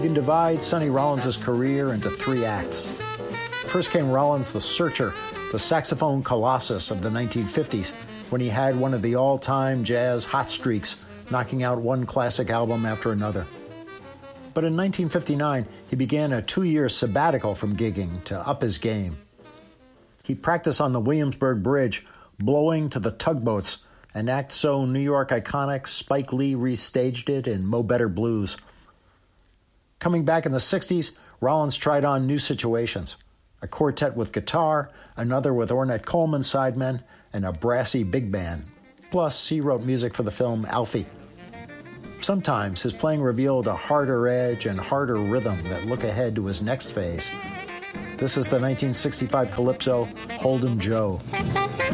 can divide Sonny Rollins' career into three acts. First came Rollins the Searcher, the saxophone colossus of the 1950s, when he had one of the all-time jazz hot streaks, knocking out one classic album after another. But in 1959, he began a 2-year sabbatical from gigging to up his game. He practiced on the Williamsburg Bridge, blowing to the tugboats, an act so New York iconic Spike Lee restaged it in Mo Better Blues. Coming back in the 60s, Rollins tried on new situations. A quartet with guitar, another with Ornette Coleman sidemen, and a brassy big band. Plus, he wrote music for the film Alfie. Sometimes his playing revealed a harder edge and harder rhythm that look ahead to his next phase. This is the 1965 calypso, Hold'em Joe.